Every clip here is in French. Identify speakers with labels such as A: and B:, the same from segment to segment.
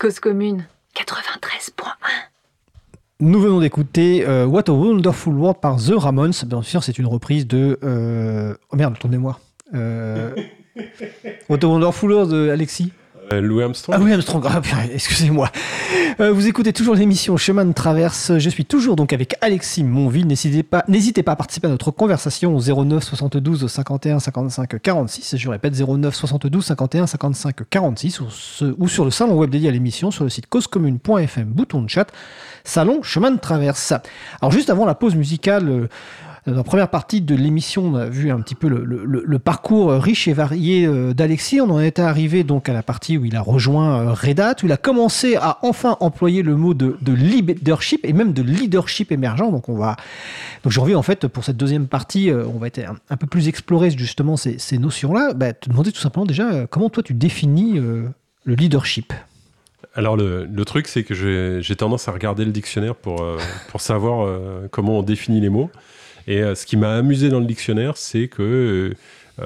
A: Cause commune 93.1.
B: Nous venons d'écouter What a Wonderful World par The Ramones. Bien sûr, c'est une reprise de... Oh merde, ton mémoire. What a Wonderful World de Alexis.
C: Louis Armstrong.
B: Ah, Louis Armstrong, excusez-moi. Vous écoutez toujours l'émission Chemin de Traverse. Je suis toujours donc avec Alexis Monville. N'hésitez pas à participer à notre conversation au 09 72 51 55 46. Je répète, 09 72 51 55 46 ou sur le salon web dédié à l'émission sur le site causecommune.fm, bouton de chat, salon Chemin de Traverse. Alors juste avant la pause musicale, dans la première partie de l'émission, on a vu un petit peu le parcours riche et varié d'Alexis. On en était arrivé donc à la partie où il a rejoint Red Hat, où il a commencé à enfin employer le mot de leadership et même de leadership émergent. Donc j'ai envie en fait pour cette deuxième partie, on va être un peu plus explorer justement ces notions-là. Te demander tout simplement déjà comment toi tu définis le leadership.
C: Alors le truc c'est que j'ai tendance à regarder le dictionnaire pour savoir comment on définit les mots. Et ce qui m'a amusé dans le dictionnaire, c'est que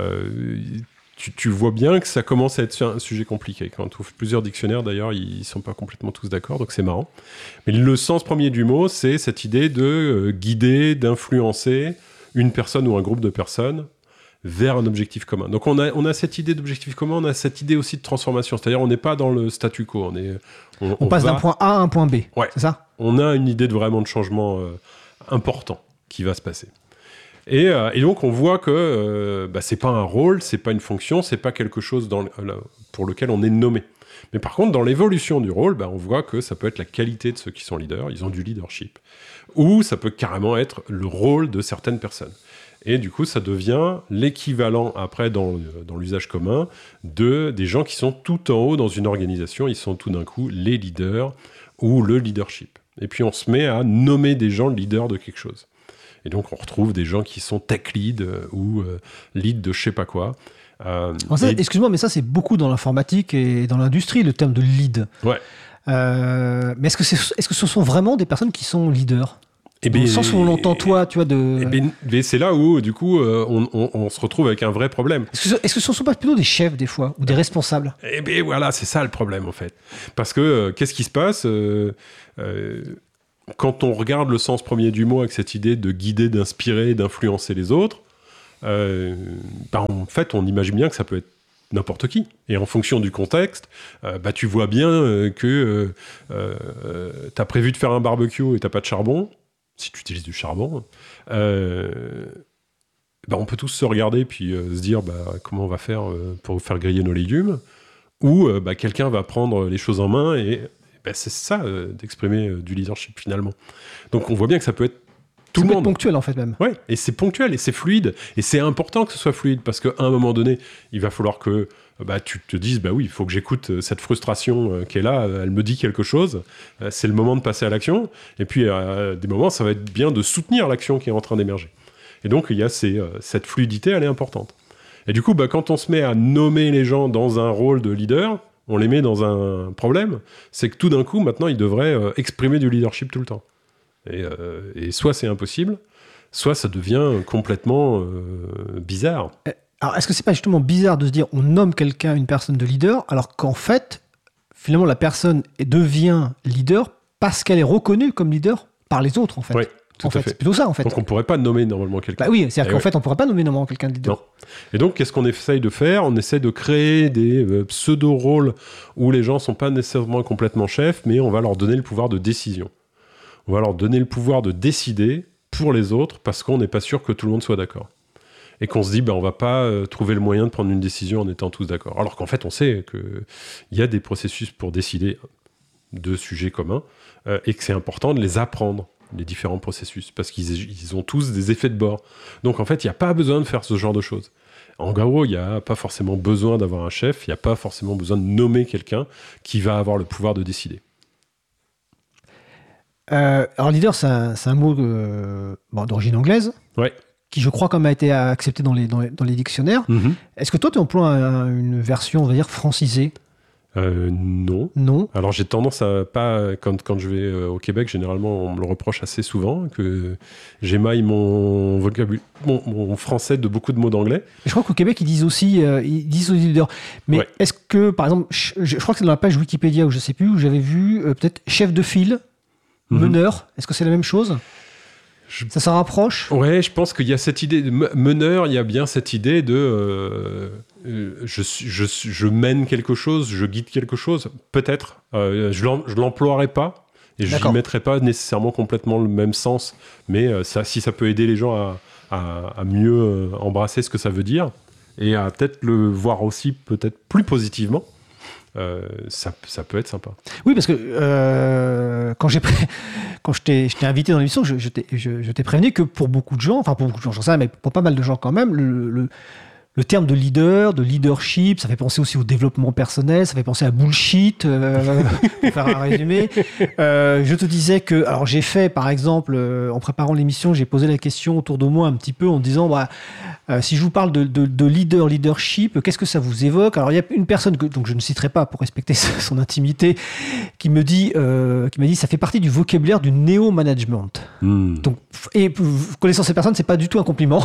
C: tu vois bien que ça commence à être un sujet compliqué. Quand on trouve plusieurs dictionnaires, d'ailleurs, ils ne sont pas complètement tous d'accord, donc c'est marrant. Mais le sens premier du mot, c'est cette idée de guider, d'influencer une personne ou un groupe de personnes vers un objectif commun. Donc on a cette idée d'objectif commun, on a cette idée aussi de transformation. C'est-à-dire on n'est pas dans le statu quo.
B: On passe d'un point A à un point B,
C: ouais,
B: c'est ça ?
C: On a une idée vraiment de changement important qui va se passer. Et donc on voit que c'est pas un rôle, c'est pas une fonction, c'est pas quelque chose pour lequel on est nommé. Mais par contre, dans l'évolution du rôle, on voit que ça peut être la qualité de ceux qui sont leaders, ils ont du leadership. Ou ça peut carrément être le rôle de certaines personnes. Et du coup, ça devient l'équivalent, après, dans l'usage commun, des gens qui sont tout en haut dans une organisation. Ils sont tout d'un coup les leaders ou le leadership. Et puis, on se met à nommer des gens leaders de quelque chose. Et donc, on retrouve des gens qui sont tech lead ou lead de je sais pas quoi.
B: Excuse-moi, mais ça, c'est beaucoup dans l'informatique et dans l'industrie, le terme de lead.
C: Ouais.
B: Mais est-ce que ce sont vraiment des personnes qui sont leaders ? Dans le sens où on l'entend, toi, tu vois,
C: mais c'est là où, du coup, on se retrouve avec un vrai problème.
B: Est-ce que ce ne sont pas plutôt des chefs, des fois, ou des responsables ?
C: Eh bien, voilà, c'est ça le problème, en fait. Parce que, qu'est-ce qui se passe quand on regarde le sens premier du mot avec cette idée de guider, d'inspirer, d'influencer les autres, en fait, on imagine bien que ça peut être n'importe qui. Et en fonction du contexte, tu vois bien que tu as prévu de faire un barbecue et tu n'as pas de charbon. Si tu utilises du charbon, on peut tous se regarder puis se dire comment on va faire pour faire griller nos légumes. Ou quelqu'un va prendre les choses en main et c'est ça d'exprimer du leadership finalement. Donc on voit bien que ça peut être tout le monde.
B: C'est ponctuel en fait même.
C: Ouais, et c'est ponctuel et c'est fluide. Et c'est important que ce soit fluide parce qu'à un moment donné, il va falloir que tu te dises oui, il faut que j'écoute cette frustration qui est là, elle me dit quelque chose, c'est le moment de passer à l'action. Et puis à des moments, ça va être bien de soutenir l'action qui est en train d'émerger. Et donc il y a cette fluidité, elle est importante. Et du coup, quand on se met à nommer les gens dans un rôle de leader, on les met dans un problème, c'est que tout d'un coup, maintenant, ils devraient exprimer du leadership tout le temps. Et soit c'est impossible, soit ça devient complètement bizarre.
B: Alors, est-ce que c'est pas justement bizarre de se dire on nomme quelqu'un, une personne de leader, alors qu'en fait, finalement, la personne devient leader parce qu'elle est reconnue comme leader par les autres, en fait.
C: Oui, tout à fait.
B: C'est plutôt ça, en fait.
C: Donc on pourrait pas nommer normalement quelqu'un.
B: Oui, c'est-à-dire qu'en fait, on pourrait pas nommer normalement quelqu'un de leader.
C: Non. Et donc, qu'est-ce qu'on essaye de faire ? On essaie de créer des pseudo-rôles où les gens sont pas nécessairement complètement chefs, mais on va leur donner le pouvoir de décision. On va leur donner le pouvoir de décider pour les autres parce qu'on n'est pas sûr que tout le monde soit d'accord. Et qu'on se dit, on va pas trouver le moyen de prendre une décision en étant tous d'accord. Alors qu'en fait, on sait qu'il y a des processus pour décider de sujets communs et que c'est important de les apprendre, les différents processus, parce qu'ils ont tous des effets de bord. Donc en fait, il n'y a pas besoin de faire ce genre de choses. En gros, il n'y a pas forcément besoin d'avoir un chef, il n'y a pas forcément besoin de nommer quelqu'un qui va avoir le pouvoir de décider.
B: Alors leader, c'est un mot d'origine anglaise,
C: ouais,
B: qui je crois a été accepté dans les dictionnaires. Mm-hmm. Est-ce que toi tu emploies une version, on va dire, francisée ?
C: Non.
B: Non.
C: Alors j'ai tendance à pas quand je vais au Québec, généralement on me le reproche assez souvent que j'émaille mon vocabulaire, mon français de beaucoup de mots d'anglais.
B: Je crois qu'au Québec ils disent aussi aux leaders. Mais
C: Ouais.
B: est-ce que par exemple, je crois que c'est dans la page Wikipédia ou je sais plus où j'avais vu peut-être chef de file, meneur. Est-ce que c'est la même chose? Ça s'en rapproche?
C: Ouais, je pense qu'il y a cette idée de meneur, il y a bien cette idée de je mène quelque chose, je guide quelque chose, peut-être. Je l'emploierai pas et je
B: D'accord.
C: n'y mettrai pas nécessairement complètement le même sens, mais si ça peut aider les gens à mieux embrasser ce que ça veut dire et à peut-être le voir aussi peut-être plus positivement, ça peut être sympa.
B: Oui, parce que quand je t'ai invité dans l'émission, je t'ai prévenu que pour beaucoup de gens, j'en sais rien, mais pour pas mal de gens quand même, le terme de leader, de leadership, ça fait penser aussi au développement personnel, ça fait penser à bullshit, pour faire un résumé. Je te disais que, alors j'ai fait, par exemple, en préparant l'émission, j'ai posé la question autour de moi un petit peu en disant, si je vous parle de leadership, qu'est-ce que ça vous évoque? Alors il y a une personne donc je ne citerai pas pour respecter son intimité, qui m'a dit, ça fait partie du vocabulaire du néo-management. Donc, et connaissant ces personnes, c'est pas du tout un compliment.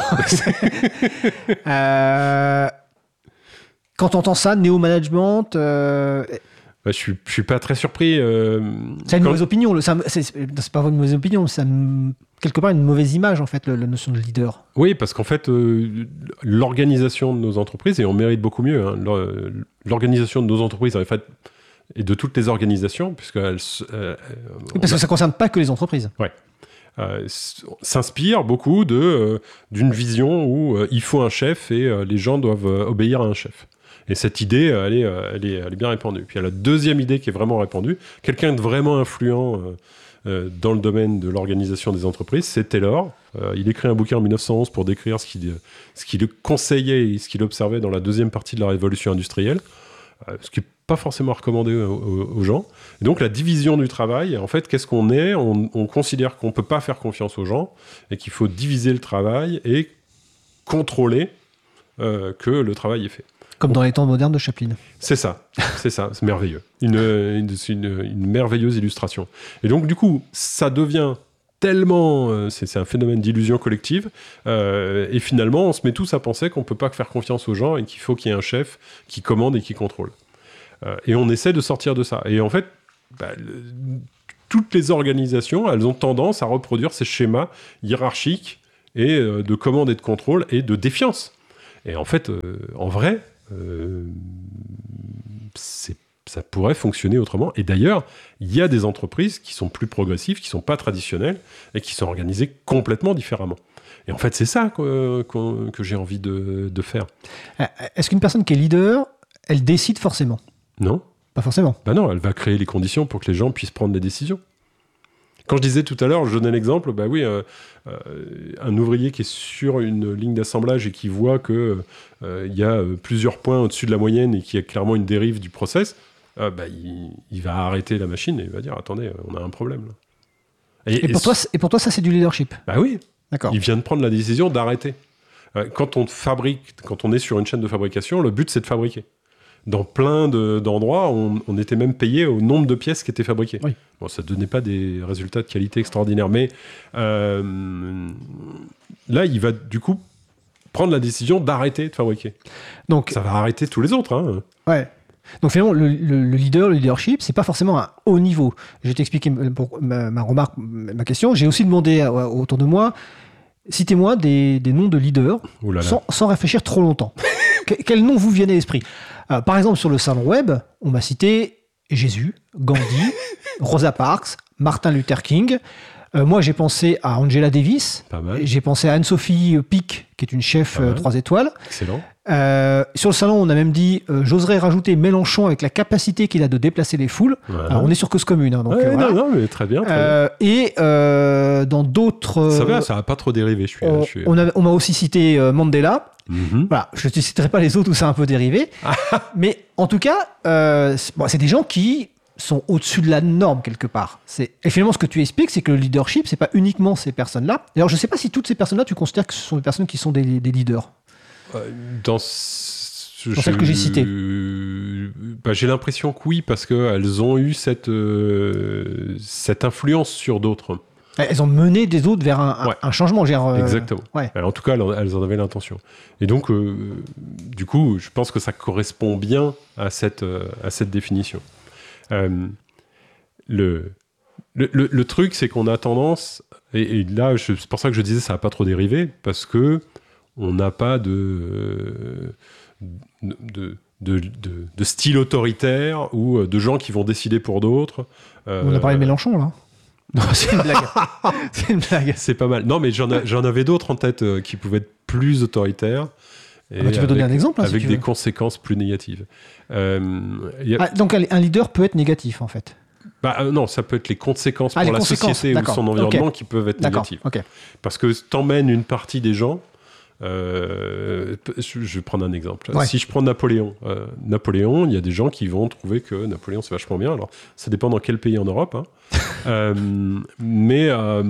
B: Quand on entend ça, néo-management,
C: Je suis pas très surpris.
B: c'est une mauvaise opinion. C'est pas une mauvaise opinion, c'est quelque part une mauvaise image en fait, la notion de leader.
C: Oui, parce qu'en fait, l'organisation de nos entreprises, et on mérite beaucoup mieux, hein, l'organisation de nos entreprises, en fait, et de toutes les organisations, puisqu'elles...
B: Parce que ça concerne pas que les entreprises.
C: Ouais. S'inspire beaucoup d'une vision où il faut un chef et les gens doivent obéir à un chef. Et cette idée, elle est bien répandue. Puis il y a la deuxième idée qui est vraiment répandue. Quelqu'un de vraiment influent dans le domaine de l'organisation des entreprises, c'est Taylor. Il écrit un bouquin en 1911 pour décrire ce qu'il conseillait et ce qu'il observait dans la deuxième partie de la révolution industrielle, ce qui n'est pas forcément recommandé aux gens. Et donc la division du travail, en fait, qu'est-ce qu'on est? On considère qu'on ne peut pas faire confiance aux gens et qu'il faut diviser le travail et contrôler que le travail est fait.
B: Comme dans les temps modernes de Chaplin.
C: C'est ça, c'est merveilleux. Une merveilleuse illustration. Et donc, du coup, ça devient tellement... c'est un phénomène d'illusion collective. Et finalement, on se met tous à penser qu'on ne peut pas faire confiance aux gens et qu'il faut qu'il y ait un chef qui commande et qui contrôle. Et on essaie de sortir de ça. Et en fait, toutes les organisations, elles ont tendance à reproduire ces schémas hiérarchiques et de commande et de contrôle et de défiance. Et en fait, en vrai... ça pourrait fonctionner autrement. Et d'ailleurs, il y a des entreprises qui sont plus progressives, qui ne sont pas traditionnelles et qui sont organisées complètement différemment. Et en fait, c'est ça que j'ai envie de faire.
B: Est-ce qu'une personne qui est leader, elle décide forcément?
C: Non.
B: Pas forcément.
C: Ben non, elle va créer les conditions pour que les gens puissent prendre des décisions. Quand je disais tout à l'heure, je donnais l'exemple, un ouvrier qui est sur une ligne d'assemblage et qui voit qu'il y a plusieurs points au-dessus de la moyenne et qu'il y a clairement une dérive du process, il va arrêter la machine et il va dire « Attendez, on a un problème. »
B: Et pour toi, ça c'est du leadership?
C: Bah oui,
B: d'accord.
C: Il vient de prendre la décision d'arrêter. Quand on est sur une chaîne de fabrication, le but c'est de fabriquer. Dans plein d'endroits, on était même payé au nombre de pièces qui étaient fabriquées.
B: Oui.
C: Bon, ça ne donnait pas des résultats de qualité extraordinaires, mais là, il va du coup prendre la décision d'arrêter de fabriquer. Donc, ça va arrêter tous les autres. Hein.
B: Ouais. Donc finalement, le leadership, c'est pas forcément un haut niveau. Je vais t'expliquer ma remarque, ma question. J'ai aussi demandé autour de moi, citez-moi des noms de leaders sans réfléchir trop longtemps. Quel nom vous vient à l'esprit? Par exemple, sur le salon web, on m'a cité Jésus, Gandhi, Rosa Parks, Martin Luther King. Moi, j'ai pensé à Angela Davis.
C: Pas mal.
B: J'ai pensé à Anne-Sophie Pic, qui est une chef 3 étoiles.
C: Excellent.
B: Sur le salon, on a même dit, j'oserais rajouter Mélenchon avec la capacité qu'il a de déplacer les foules. Voilà. Alors, on est sur Cause Commune. Hein, donc, voilà.
C: Non, mais très bien.
B: Et dans d'autres...
C: ça va pas trop dérivé.
B: On m'a aussi cité Mandela. Mm-hmm. Voilà, je ne te citerai pas les autres où ça a un peu dérivé. Mais en tout cas, c'est des gens qui sont au-dessus de la norme quelque part. Et finalement, ce que tu expliques, c'est que le leadership, c'est pas uniquement ces personnes-là. D'ailleurs, je ne sais pas si toutes ces personnes-là, tu considères que ce sont des personnes qui sont des leaders. Dans celles que j'ai citées.
C: J'ai l'impression que oui, parce qu'elles ont eu cette influence sur d'autres.
B: Elles ont mené des autres vers un changement.
C: Exactement.
B: Ouais.
C: Alors, en tout cas, elles en avaient l'intention. Et donc, du coup, je pense que ça correspond bien à cette définition. Le truc, c'est qu'on a tendance, et là, c'est pour ça que je disais ça n'a pas trop dérivé, parce que on n'a pas de style autoritaire ou de gens qui vont décider pour d'autres.
B: On a parlé de Mélenchon, là. Non, c'est une blague. C'est une blague.
C: C'est pas mal. Non, mais j'en avais d'autres en tête qui pouvaient être plus autoritaires. Et
B: tu peux donner un exemple
C: avec
B: si tu
C: des
B: veux.
C: Conséquences plus négatives.
B: Donc un leader peut être négatif, en fait.
C: Non, ça peut être les conséquences pour la société ou son environnement qui peuvent être négatives.
B: Okay.
C: Parce que t'emmènes une partie des gens. Je vais prendre un exemple.
B: Ouais.
C: Si je prends Napoléon, il y a des gens qui vont trouver que Napoléon c'est vachement bien. Alors, ça dépend dans quel pays en Europe. Hein. Mais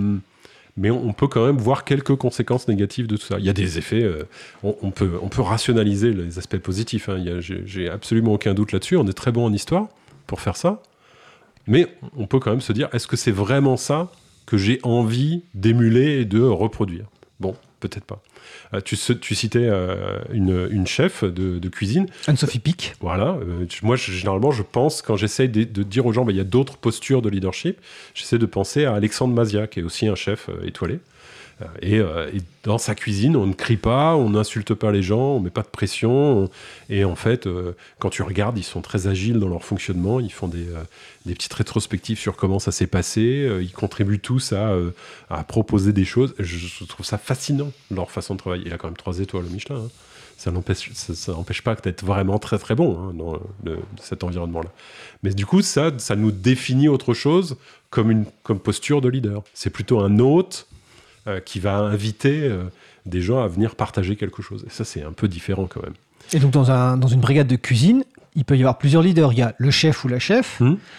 C: on peut quand même voir quelques conséquences négatives de tout ça. Il y a des effets. On peut rationaliser les aspects positifs. Hein. J'ai absolument aucun doute là-dessus. On est très bon en histoire pour faire ça. Mais on peut quand même se dire, est-ce que c'est vraiment ça que j'ai envie d'émuler et de reproduire ? Bon, peut-être pas. Tu citais une chef de cuisine.
B: Anne-Sophie Pic.
C: Voilà. Moi, généralement, je pense, quand j'essaye de dire aux gens, il y a d'autres postures de leadership, j'essaie de penser à Alexandre Mazia, qui est aussi un chef étoilé. Et dans sa cuisine, on ne crie pas, on n'insulte pas les gens, on ne met pas de pression. Et en fait, quand tu regardes, ils sont très agiles dans leur fonctionnement. Ils font des petites rétrospectives sur comment ça s'est passé. Ils contribuent tous à proposer des choses. Je trouve ça fascinant, leur façon de travailler. Il a quand même 3 étoiles au Michelin. Hein. Ça n'empêche pas d'être vraiment très très bon hein, dans cet environnement-là. Mais du coup, ça nous définit autre chose comme posture de leader. C'est plutôt un hôte qui va inviter des gens à venir partager quelque chose. Et ça, c'est un peu différent quand même.
B: Et donc, dans une brigade de cuisine, il peut y avoir plusieurs leaders. Il y a le chef ou la chef.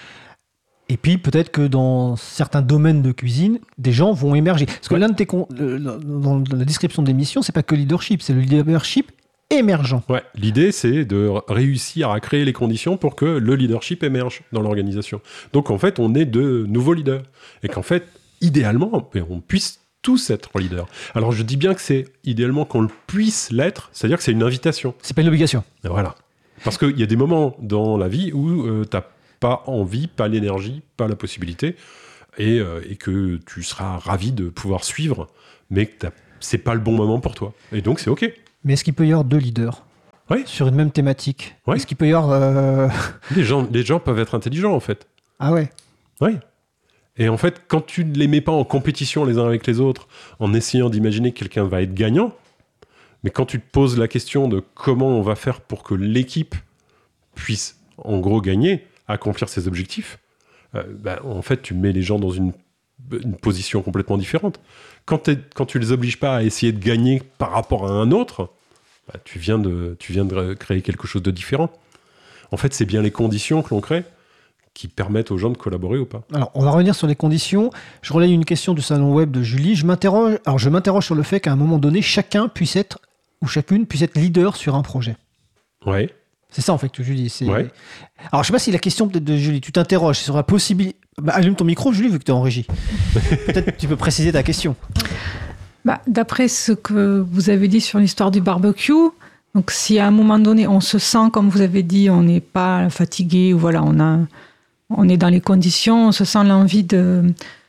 B: Et puis, peut-être que dans certains domaines de cuisine, des gens vont émerger. Parce que dans la description de l'émission, c'est pas que le leadership, c'est le leadership émergent.
C: Ouais, l'idée, c'est de réussir à créer les conditions pour que le leadership émerge dans l'organisation. Donc, en fait, on est de nouveaux leaders. Et qu'en fait, idéalement, on puisse tous être leaders. Alors, je dis bien que c'est idéalement qu'on le puisse l'être, c'est-à-dire que c'est une invitation.
B: C'est pas une obligation.
C: Voilà. Parce qu'il y a des moments dans la vie où t'as pas envie, pas l'énergie, pas la possibilité, et que tu seras ravi de pouvoir suivre, mais que c'est pas le bon moment pour toi. Et donc, c'est OK.
B: Mais est-ce qu'il peut y avoir 2 leaders sur une même thématique ? Est-ce qu'il peut y avoir...
C: Les gens peuvent être intelligents, en fait.
B: Ah ouais ?
C: Oui. Et en fait, quand tu ne les mets pas en compétition les uns avec les autres, en essayant d'imaginer que quelqu'un va être gagnant, mais quand tu te poses la question de comment on va faire pour que l'équipe puisse, en gros, gagner, accomplir ses objectifs, en fait, tu mets les gens dans une position complètement différente. Quand tu les obliges pas à essayer de gagner par rapport à un autre, tu viens de créer quelque chose de différent. En fait, c'est bien les conditions que l'on crée qui permettent aux gens de collaborer ou pas.
B: Alors, on va revenir sur les conditions. Je relaye une question du salon web de Julie. Je m'interroge sur le fait qu'à un moment donné, chacun puisse être, ou chacune puisse être leader sur un projet.
C: Ouais.
B: C'est ça, en fait, que Julie.
C: Ouais.
B: Alors, je sais pas si la question peut-être de Julie, tu t'interroges sur la possibilité... allume ton micro, Julie, vu que tu es en régie. Peut-être tu peux préciser ta question.
D: D'après ce que vous avez dit sur l'histoire du barbecue, donc si à un moment donné, on se sent, comme vous avez dit, on n'est pas fatigué, ou voilà, on est dans les conditions, on se sent l'envie de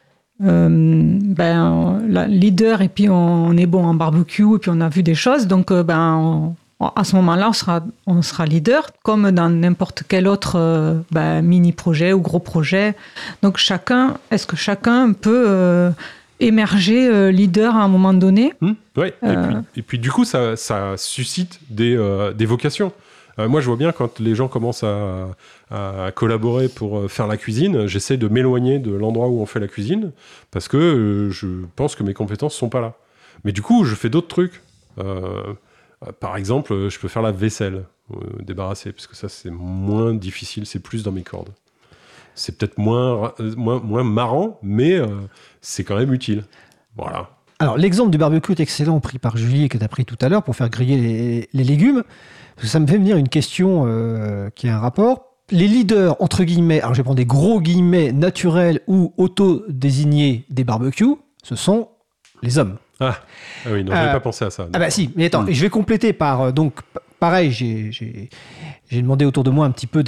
D: leader, et puis on est bon en barbecue, et puis on a vu des choses, donc à ce moment-là, on sera leader, comme dans n'importe quel autre mini-projet ou gros projet. Donc est-ce que chacun peut émerger leader à un moment donné ?
C: Oui, et puis du coup, ça suscite des vocations. Moi, je vois bien quand les gens commencent à collaborer pour faire la cuisine, j'essaie de m'éloigner de l'endroit où on fait la cuisine, parce que je pense que mes compétences ne sont pas là. Mais du coup, je fais d'autres trucs. Par exemple, je peux faire la vaisselle, débarrasser, parce que ça, c'est moins difficile, c'est plus dans mes cordes. C'est peut-être moins marrant, mais c'est quand même utile. Voilà.
B: Alors, l'exemple du barbecue est excellent, pris par Julie, que tu as pris tout à l'heure pour faire griller les légumes. Parce que ça me fait venir une question qui a un rapport. Les leaders, entre guillemets, alors je vais prendre des gros guillemets, naturels ou auto-désignés des barbecues, ce sont les hommes.
C: Ah oui, non, j'avais pas pensé à ça.
B: Ah bah si, mais attends, je vais compléter par... donc, pareil, j'ai demandé autour de moi un petit peu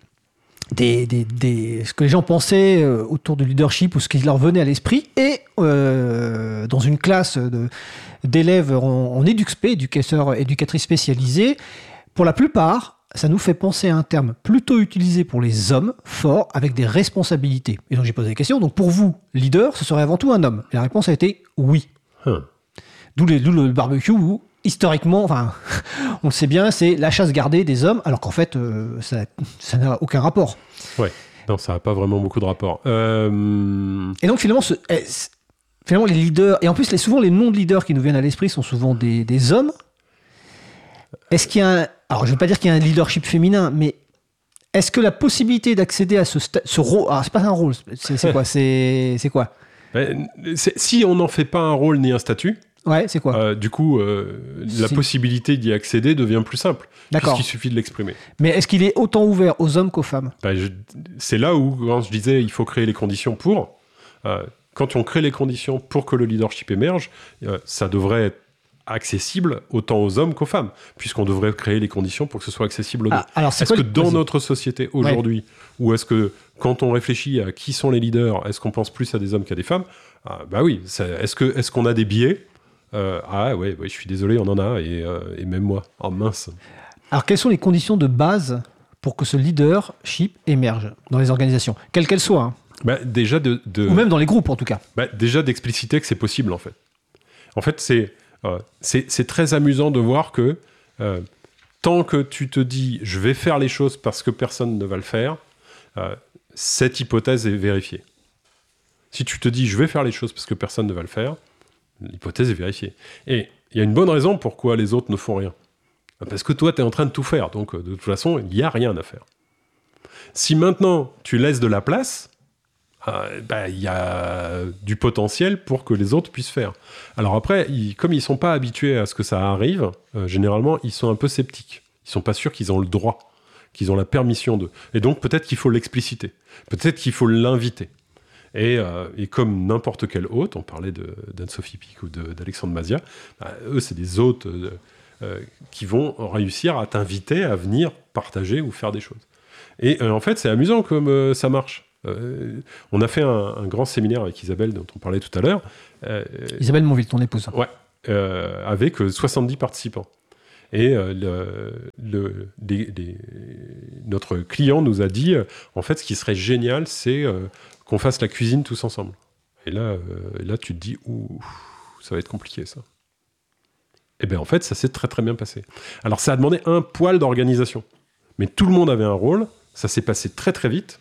B: ce que les gens pensaient autour du leadership ou ce qui leur venait à l'esprit. Et dans une classe d'élèves en EduxP, éducatrices spécialisées, pour la plupart, ça nous fait penser à un terme plutôt utilisé pour les hommes forts avec des responsabilités. Et donc j'ai posé la question, donc pour vous, leader, ce serait avant tout un homme? Et la réponse a été oui. D'où le barbecue où, historiquement, enfin, on le sait bien, c'est la chasse gardée des hommes, alors qu'en fait, ça n'a aucun rapport.
C: Ouais, non, ça n'a pas vraiment beaucoup de rapport.
B: Et donc finalement, finalement, les leaders, et en plus, souvent les noms de leaders qui nous viennent à l'esprit sont souvent des hommes. Est-ce qu'il y a alors je ne veux pas dire qu'il y a un leadership féminin, mais est-ce que la possibilité d'accéder à ce rôle, alors c'est pas un rôle, c'est quoi, c'est quoi?
C: Si on n'en fait pas un rôle ni un statut,
B: ouais, c'est quoi?
C: Du coup, la possibilité d'y accéder devient plus simple.
B: D'accord.
C: Puisqu'il suffit de l'exprimer.
B: Mais est-ce qu'il est autant ouvert aux hommes qu'aux femmes?
C: C'est là où, quand je disais, il faut créer les conditions pour. Quand on crée les conditions pour que le leadership émerge, ça devrait être accessible autant aux hommes qu'aux femmes, puisqu'on devrait créer les conditions pour que ce soit accessible aux deux. Est-ce que dans notre société aujourd'hui, ou est-ce que quand on réfléchit à qui sont les leaders, est-ce qu'on pense plus à des hommes qu'à des femmes? Bah oui. Est-ce qu'on a des biais? Ouais, je suis désolé, on en a, et même moi. Oh mince.
B: Alors, quelles sont les conditions de base pour que ce leadership émerge dans les organisations, quelles qu'elles soient, hein?
C: Déjà
B: ou même dans les groupes, en tout cas.
C: Déjà d'expliciter que c'est possible, en fait. En fait, c'est très amusant de voir que tant que tu te dis « je vais faire les choses parce que personne ne va le faire », cette hypothèse est vérifiée. Si tu te dis « je vais faire les choses parce que personne ne va le faire », l'hypothèse est vérifiée. Et il y a une bonne raison pourquoi les autres ne font rien. Parce que toi, tu es en train de tout faire. Donc, de toute façon, il n'y a rien à faire. Si maintenant, tu laisses de la place, il y a du potentiel pour que les autres puissent faire. Alors après, comme ils ne sont pas habitués à ce que ça arrive, généralement, ils sont un peu sceptiques. Ils ne sont pas sûrs qu'ils ont le droit, qu'ils ont la permission de. Et donc, peut-être qu'il faut l'expliciter. Peut-être qu'il faut l'inviter. Et comme n'importe quel hôte, on parlait d'Anne-Sophie Pic ou d'Alexandre Mazia, eux, c'est des hôtes qui vont réussir à t'inviter à venir partager ou faire des choses. Et en fait, c'est amusant comme ça marche. On a fait un grand séminaire avec Isabelle, dont on parlait tout à l'heure.
B: Isabelle Monville, ton épouse.
C: Ouais, avec 70 participants. Et notre client nous a dit, en fait, ce qui serait génial, c'est qu'on fasse la cuisine tous ensemble. Et là, tu te dis, ça va être compliqué, ça. Et bien, en fait, ça s'est très, très bien passé. Alors, ça a demandé un poil d'organisation. Mais tout le monde avait un rôle. Ça s'est passé très, très vite.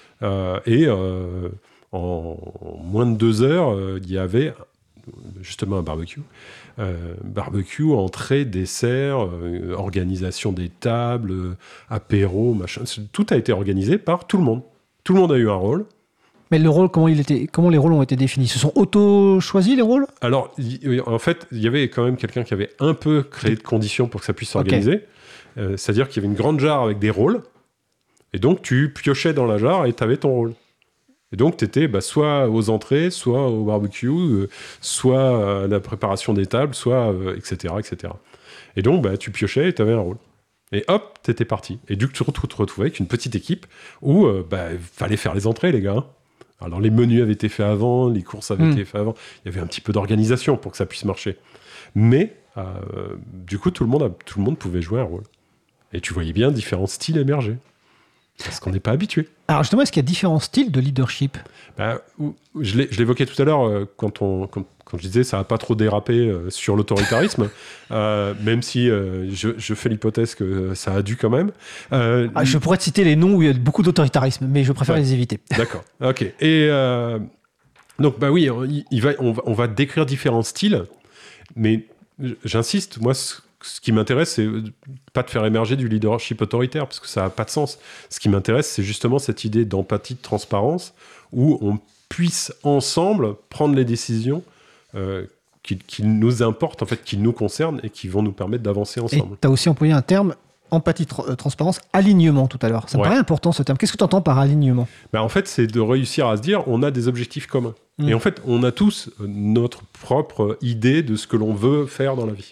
C: En moins de 2 heures, il y avait justement un barbecue. Barbecue, entrée, dessert, organisation des tables, apéro, machin. Tout a été organisé par tout le monde. Tout le monde a eu un rôle.
B: Mais le rôle, comment les rôles ont été définis? Ce sont auto-choisis, les rôles?
C: Alors, en fait, il y avait quand même quelqu'un qui avait un peu créé de conditions pour que ça puisse s'organiser. Okay. C'est-à-dire qu'il y avait une grande jarre avec des rôles. Et donc, tu piochais dans la jarre et tu avais ton rôle. Et donc, tu étais soit aux entrées, soit au barbecue, soit à la préparation des tables, soit etc., etc. Et donc, tu piochais et tu avais un rôle. Et hop, tu étais parti. Et du coup, tu te retrouvais avec une petite équipe où fallait faire les entrées, les gars. Alors, les menus avaient été faits avant, les courses avaient été faites avant. Il y avait un petit peu d'organisation pour que ça puisse marcher. Mais, du coup, tout le monde pouvait jouer un rôle. Et tu voyais bien différents styles émerger. Parce qu'on n'est pas habitué. Alors justement, est-ce qu'il y a différents styles de leadership? Je l'évoquais tout à l'heure quand je disais ça n'a pas trop dérapé sur l'autoritarisme, même si je fais l'hypothèse que ça a dû quand même.
B: Je pourrais te citer les noms où il y a beaucoup d'autoritarisme, mais je préfère les éviter.
C: D'accord, ok. Et donc, oui, on va décrire différents styles, mais j'insiste, moi, ce qui m'intéresse, c'est pas de faire émerger du leadership autoritaire, parce que ça n'a pas de sens. Ce qui m'intéresse, c'est justement cette idée d'empathie, de transparence, où on puisse ensemble prendre les décisions qui nous importent, en fait, qui nous concernent et qui vont nous permettre d'avancer
B: Et
C: ensemble.
B: tu as aussi employé un terme, empathie, transparence, alignement tout à l'heure. Ça me paraît important ce terme. Qu'est-ce que tu entends par alignement ?
C: En fait, c'est de réussir à se dire, on a des objectifs communs. Et en fait, on a tous notre propre idée de ce que l'on veut faire dans la vie.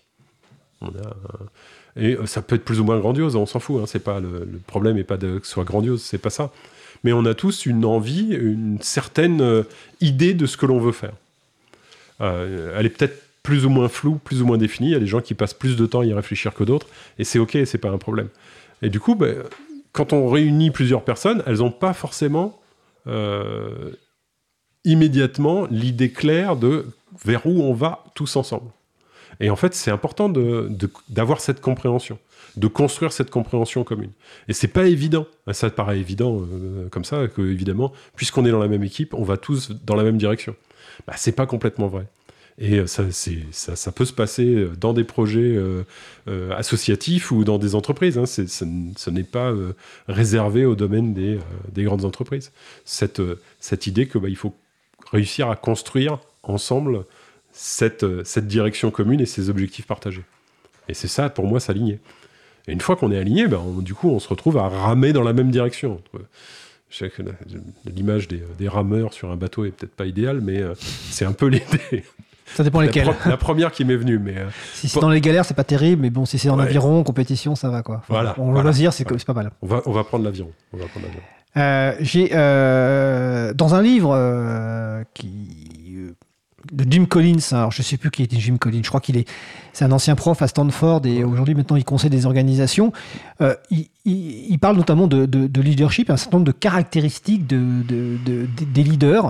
C: Et ça peut être plus ou moins grandiose, on s'en fout. C'est pas le problème n'est pas que ce soit grandiose, c'est pas ça. Mais on a tous une envie, une certaine idée de ce que l'on veut faire. Elle est peut-être plus ou moins floue, plus ou moins définie. Il y a des gens qui passent plus de temps à y réfléchir que d'autres, et c'est ok, c'est pas un problème. Et du coup, quand on réunit plusieurs personnes, elles n'ont pas forcément immédiatement l'idée claire de vers où on va tous ensemble. Et en fait, c'est important d'avoir cette compréhension, de construire cette compréhension commune. Et c'est pas évident. Ça paraît évident comme ça, que évidemment, puisqu'on est dans la même équipe, on va tous dans la même direction. C'est pas complètement vrai. Et ça peut se passer dans des projets associatifs ou dans des entreprises. Ce n'est pas réservé au domaine des grandes entreprises. Cette idée que il faut réussir à construire ensemble cette direction commune et ces objectifs partagés. Et c'est ça, pour moi, s'aligner. Et une fois qu'on est aligné, du coup, on se retrouve à ramer dans la même direction. Je sais que l'image des rameurs sur un bateau est peut-être pas idéale, mais c'est un peu l'idée.
B: Ça dépend lesquels.
C: La première qui m'est venue, mais
B: si c'est dans les galères, c'est pas terrible, mais bon, si c'est en aviron, compétition, ça va quoi.
C: Voilà.
B: Loisir, c'est pas mal.
C: On va prendre l'aviron.
B: J'ai dans un livre de Jim Collins, alors je sais plus qui était Jim Collins, je crois c'est un ancien prof à Stanford et aujourd'hui maintenant il conseille des organisations. Il parle notamment de leadership, un certain nombre de caractéristiques des leaders.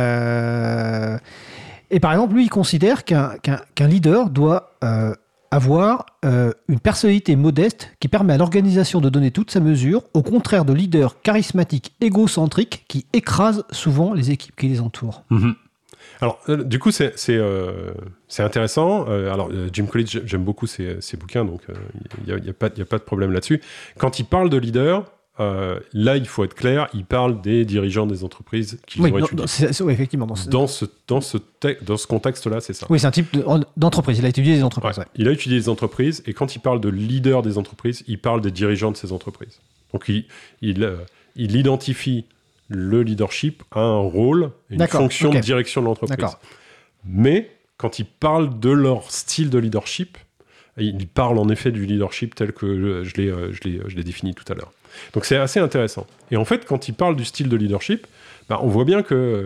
B: Et par exemple, lui, il considère qu'un leader doit avoir une personnalité modeste qui permet à l'organisation de donner toute sa mesure, au contraire de leaders charismatiques, égocentriques, qui écrasent souvent les équipes qui les entourent.
C: Mm-hmm. Alors, du coup, c'est intéressant. Jim Collins, j'aime beaucoup ses bouquins, donc il n'y a pas de problème là-dessus. Quand il parle de leader, là, il faut être clair, il parle des dirigeants des entreprises qu'ils ont étudiés.
B: Oui, effectivement. Dans
C: ce contexte-là, c'est ça.
B: Oui, c'est un type d'entreprise. Il a étudié les entreprises.
C: Ouais. Il a étudié les entreprises, et quand il parle de leader des entreprises, il parle des dirigeants de ces entreprises. Donc, il identifie le leadership a un rôle, une fonction de direction de l'entreprise. D'accord. Mais quand il parle de leur style de leadership, il parle en effet du leadership tel que je l'ai défini tout à l'heure. Donc c'est assez intéressant. Et en fait, quand il parle du style de leadership, on voit bien que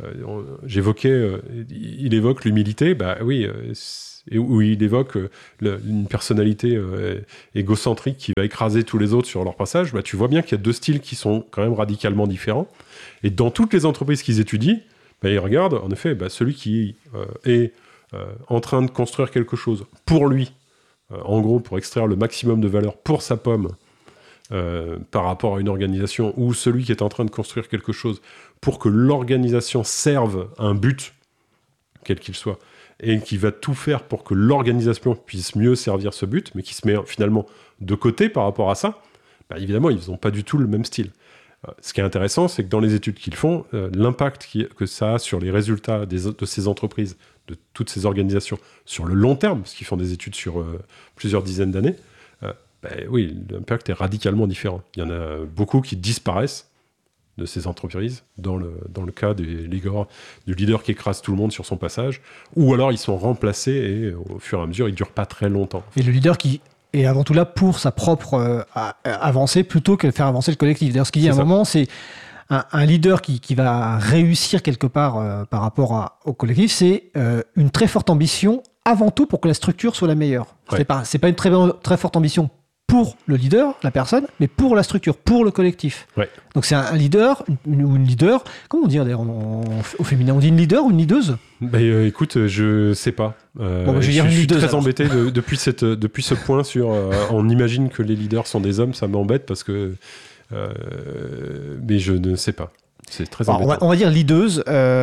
C: il évoque l'humilité, où il évoque une personnalité égocentrique qui va écraser tous les autres sur leur passage. Tu vois bien qu'il y a deux styles qui sont quand même radicalement différents. Et dans toutes les entreprises qu'ils étudient, ils regardent, en effet, celui qui est en train de construire quelque chose pour lui, en gros, pour extraire le maximum de valeur pour sa pomme, par rapport à une organisation, ou celui qui est en train de construire quelque chose pour que l'organisation serve un but, quel qu'il soit, et qui va tout faire pour que l'organisation puisse mieux servir ce but, mais qui se met finalement de côté par rapport à ça, évidemment, ils n'ont pas du tout le même style. Ce qui est intéressant, c'est que dans les études qu'ils font, l'impact que ça a sur les résultats de ces entreprises, de toutes ces organisations, sur le long terme, parce qu'ils font des études sur plusieurs dizaines d'années, oui, l'impact est radicalement différent. Il y en a beaucoup qui disparaissent de ces entreprises, dans le cas du leader qui écrase tout le monde sur son passage, ou alors ils sont remplacés et au fur et à mesure, ils ne durent pas très longtemps.
B: Et le leader qui est avant tout là pour sa propre avancée plutôt que de faire avancer le collectif. D'ailleurs, ce qu'il dit à un moment, c'est un leader qui va réussir quelque part par rapport au collectif, c'est une très forte ambition avant tout pour que la structure soit la meilleure. Ouais. C'est pas une très forte ambition pour le leader, la personne, mais pour la structure, pour le collectif. Ouais. Donc c'est un leader ou une leader. Comment on dit d'ailleurs au féminin? On dit une leader ou une leaduse?
C: Écoute, je sais pas. Je suis très embêté depuis ce point sur. On imagine que les leaders sont des hommes, ça m'embête parce que. Mais je ne sais pas. C'est très embêtant.
B: On va dire leaduse.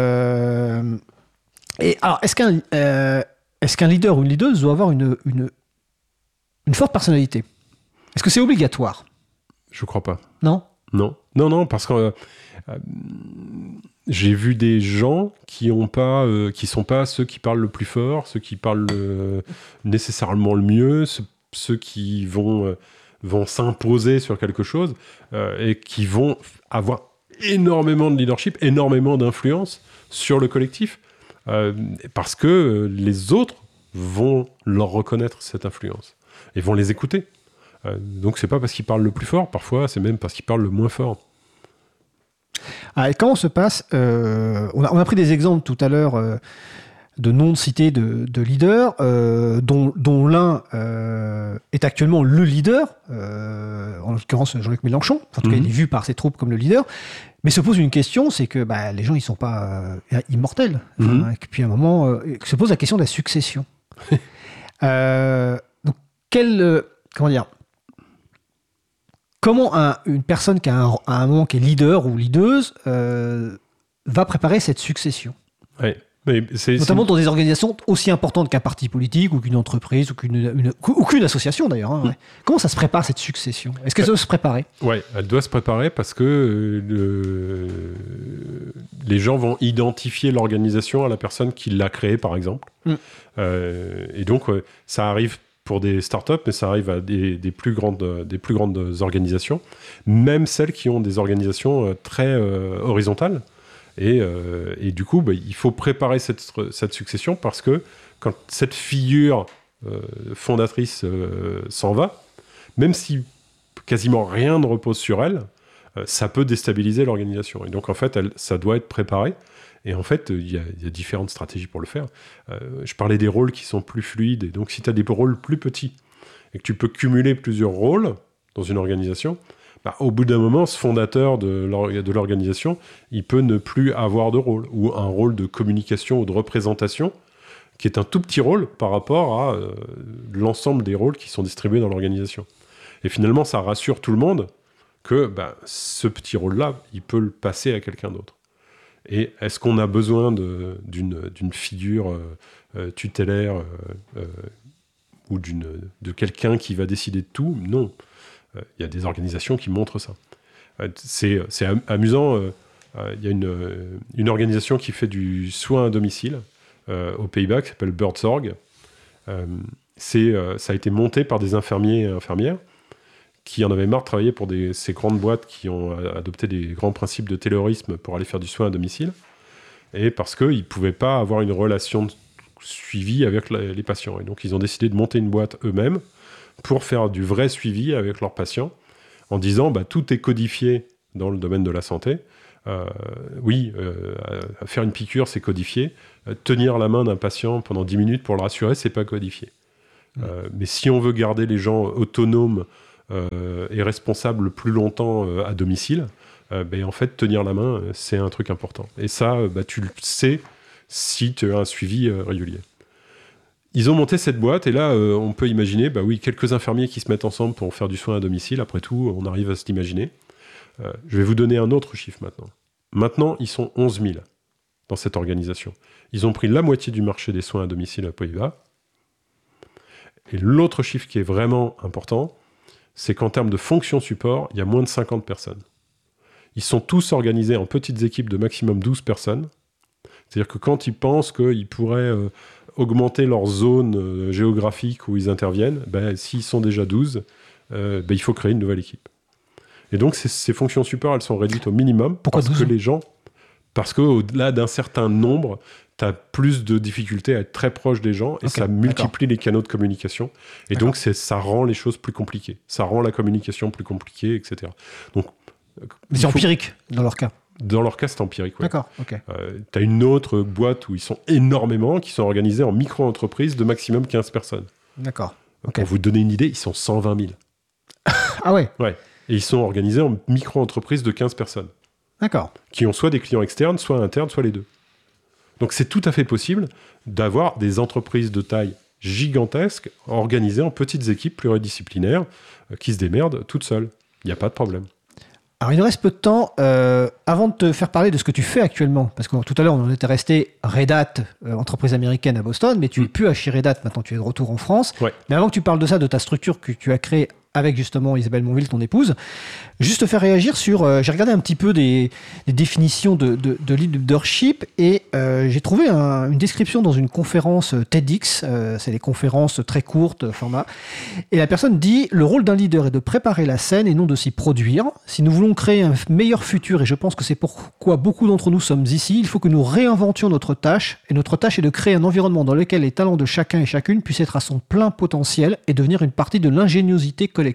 B: Et alors, est-ce qu'un leader ou une leaduse doit avoir une forte personnalité? Est-ce que c'est obligatoire?
C: Je crois pas.
B: Non,
C: parce que j'ai vu des gens qui sont pas ceux qui parlent le plus fort, ceux qui parlent nécessairement le mieux, ceux qui vont s'imposer sur quelque chose et qui vont avoir énormément de leadership, énormément d'influence sur le collectif, parce que les autres vont leur reconnaître cette influence et vont les écouter. Donc c'est pas parce qu'ils parlent le plus fort, parfois c'est même parce qu'ils parlent le moins fort.
B: Ah, et comment se passe on a pris des exemples tout à l'heure de noms de cités de leaders, dont l'un est actuellement le leader, en l'occurrence Jean-Luc Mélenchon. En tout cas, il est vu par ses troupes comme le leader. Mais se pose une question, c'est que les gens, ils sont pas immortels. Et puis à un moment, se pose la question de la succession. Donc, comment dire, comment une personne qui a à un moment qui est leader ou leaduse va préparer cette succession?
C: Ouais.
B: Notamment dans des organisations aussi importantes qu'un parti politique ou qu'une entreprise ou qu'une association d'ailleurs. Ouais. Comment ça se prépare cette succession? Est-ce qu'elle doit se préparer?
C: Oui, elle doit se préparer parce que les gens vont identifier l'organisation à la personne qui l'a créée, par exemple. Et donc, ça arrive pour des startups, mais ça arrive à des plus grandes organisations, même celles qui ont des organisations très horizontales. Et du coup, il faut préparer cette succession parce que quand cette figure fondatrice s'en va, même si quasiment rien ne repose sur elle, ça peut déstabiliser l'organisation. Et donc, en fait, ça doit être préparé. Et en fait, il y a différentes stratégies pour le faire. Je parlais des rôles qui sont plus fluides. Et donc, si tu as des rôles plus petits et que tu peux cumuler plusieurs rôles dans une organisation, au bout d'un moment, ce fondateur de l'organisation, il peut ne plus avoir de rôle, ou un rôle de communication ou de représentation, qui est un tout petit rôle par rapport à l'ensemble des rôles qui sont distribués dans l'organisation. Et finalement, ça rassure tout le monde que ce petit rôle-là, il peut le passer à quelqu'un d'autre. Et est-ce qu'on a besoin d'une figure tutélaire ou de quelqu'un qui va décider de tout? Non. Il y a des organisations qui montrent ça. C'est amusant. Il y a une organisation qui fait du soin à domicile aux Pays-Bas qui s'appelle Birdsorg. Ça a été monté par des infirmiers et infirmières qui en avaient marre de travailler pour ces grandes boîtes qui ont adopté des grands principes de taylorisme pour aller faire du soin à domicile, et parce qu'ils ne pouvaient pas avoir une relation de suivi avec les patients. Et donc, ils ont décidé de monter une boîte eux-mêmes pour faire du vrai suivi avec leurs patients, en disant tout est codifié dans le domaine de la santé. Faire une piqûre, c'est codifié. Tenir la main d'un patient pendant 10 minutes pour le rassurer, c'est pas codifié. Mais si on veut garder les gens autonomes et responsables plus longtemps à domicile, en fait, tenir la main, c'est un truc important. Et ça, tu le sais si tu as un suivi régulier. Ils ont monté cette boîte, et là, on peut imaginer, quelques infirmiers qui se mettent ensemble pour faire du soin à domicile. Après tout, on arrive à se l'imaginer. Je vais vous donner un autre chiffre maintenant. Maintenant, ils sont 11 000 dans cette organisation. Ils ont pris la moitié du marché des soins à domicile à Pays-Bas. Et l'autre chiffre qui est vraiment important, c'est qu'en termes de fonction support, il y a moins de 50 personnes. Ils sont tous organisés en petites équipes de maximum 12 personnes. C'est-à-dire que quand ils pensent qu'ils pourraient augmenter leur zone géographique où ils interviennent, s'ils sont déjà 12, il faut créer une nouvelle équipe. Et donc, ces fonctions support, elles sont réduites au minimum.
B: Pourquoi
C: parce
B: 12 ?
C: Parce qu'au-delà d'un certain nombre, tu as plus de difficultés à être très proche des gens, et ça multiplie les canaux de communication. Et donc, ça rend les choses plus compliquées. Ça rend la communication plus compliquée, etc. Donc,
B: mais c'est empirique, dans leur cas.
C: Dans leur cas, c'est empirique, oui.
B: D'accord, ok.
C: Tu as une autre boîte où ils sont énormément, qui sont organisés en micro-entreprises de maximum 15 personnes.
B: D'accord.
C: Pour vous donner une idée, ils sont 120 000.
B: Ah ouais?
C: Ouais. Et ils sont organisés en micro-entreprises de 15 personnes.
B: D'accord.
C: Qui ont soit des clients externes, soit internes, soit les deux. Donc c'est tout à fait possible d'avoir des entreprises de taille gigantesque organisées en petites équipes pluridisciplinaires qui se démerdent toutes seules. Il n'y a pas de problème.
B: Alors, il nous reste peu de temps. Avant de te faire parler de ce que tu fais actuellement, parce que tout à l'heure, on en était resté Red Hat, entreprise américaine à Boston, mais tu n'es plus à chez Red Hat, maintenant tu es de retour en France.
C: Ouais.
B: Mais avant que tu parles de ça, de ta structure que tu as créée avec justement Isabelle Monville, ton épouse. Juste faire réagir sur... j'ai regardé un petit peu des définitions de leadership et j'ai trouvé une description dans une conférence TEDx. C'est des conférences très courtes, format. Et la personne dit « Le rôle d'un leader est de préparer la scène et non de s'y produire. Si nous voulons créer un meilleur futur, et je pense que c'est pourquoi beaucoup d'entre nous sommes ici, il faut que nous réinventions notre tâche. Et notre tâche est de créer un environnement dans lequel les talents de chacun et chacune puissent être à son plein potentiel et devenir une partie de l'ingéniosité collective. »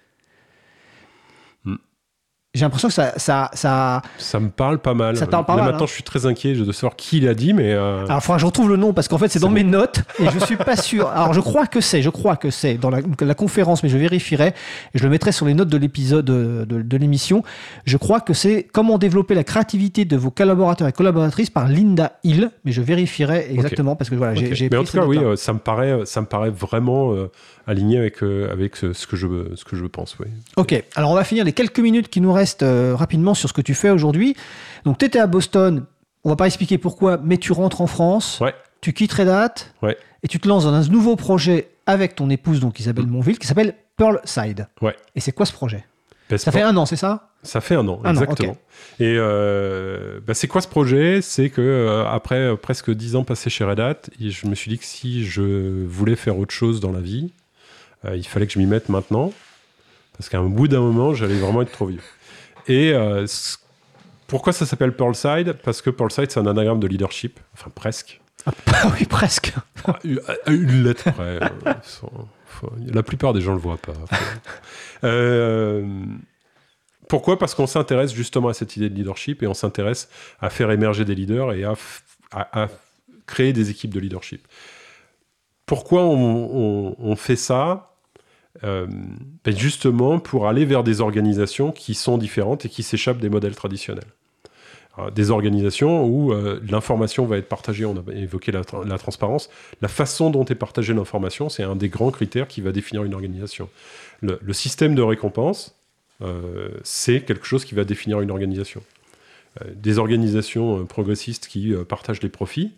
B: J'ai l'impression que
C: ça me parle pas mal.
B: Ça te parle pas mal,
C: maintenant, je suis très inquiet de savoir qui l'a dit, mais...
B: Alors, il faudra que je retrouve le nom, parce qu'en fait, c'est dans mes notes, et je suis pas sûr. Alors, je crois que c'est dans la conférence, mais je vérifierai, et je le mettrai sur les notes de l'épisode de l'émission. Je crois que c'est Comment développer la créativité de vos collaborateurs et collaboratrices par Linda Hill, mais je vérifierai exactement, parce que voilà, j'ai
C: mais en
B: pris
C: tout cas, oui,
B: notes-là.
C: ça me paraît vraiment aligné avec ce que je pense, oui.
B: Ok, alors on va finir les quelques minutes qui nous restent rapidement sur ce que tu fais aujourd'hui. Donc, tu étais à Boston, on va pas expliquer pourquoi, mais tu rentres en France,
C: Ouais.
B: tu quittes Red Hat,
C: Ouais.
B: et tu te lances dans un nouveau projet avec ton épouse, donc Isabelle Monville, qui s'appelle Pearlside.
C: Ouais.
B: Et c'est quoi ce projet ?
C: Parce
B: Ça fait 1 an, c'est ça ?
C: Ça fait 1 an,
B: Un an,
C: exactement.
B: ok.
C: Et c'est quoi ce projet ? C'est que après presque 10 ans passés chez Red Hat, je me suis dit que si je voulais faire autre chose dans la vie, il fallait que je m'y mette maintenant, parce qu'à un bout d'un moment, j'allais vraiment être trop vieux. Et pourquoi ça s'appelle Pearlside ? Parce que Pearlside, c'est un anagramme de leadership, enfin presque.
B: Ah oui, presque.
C: Une lettre près. La plupart des gens le voient pas. Pourquoi ? Parce qu'on s'intéresse justement à cette idée de leadership et on s'intéresse à faire émerger des leaders et à créer des équipes de leadership. Pourquoi on fait ça ? Justement pour aller vers des organisations qui sont différentes et qui s'échappent des modèles traditionnels. Alors, des organisations où l'information va être partagée, on a évoqué la transparence, la façon dont est partagée l'information, c'est un des grands critères qui va définir une organisation. Le système de récompense, c'est quelque chose qui va définir une organisation. Des organisations progressistes qui partagent les profits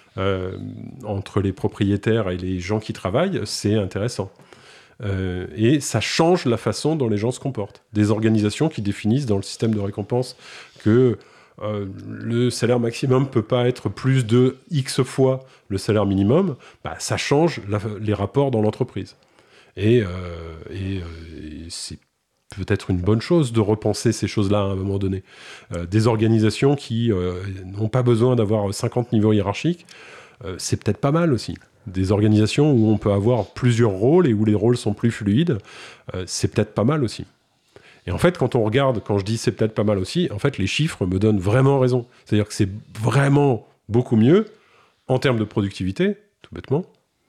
C: entre les propriétaires et les gens qui travaillent, c'est intéressant. Et ça change la façon dont les gens se comportent. Des organisations qui définissent dans le système de récompense que le salaire maximum ne peut pas être plus de X fois le salaire minimum, ça change les rapports dans l'entreprise. Et c'est peut-être une bonne chose de repenser ces choses-là à un moment donné. Des organisations qui n'ont pas besoin d'avoir 50 niveaux hiérarchiques, c'est peut-être pas mal aussi. Des organisations où on peut avoir plusieurs rôles et où les rôles sont plus fluides, c'est peut-être pas mal aussi. Et en fait, quand on regarde, quand je dis c'est peut-être pas mal aussi, en fait, les chiffres me donnent vraiment raison. C'est-à-dire que c'est vraiment beaucoup mieux en termes de productivité, tout bêtement,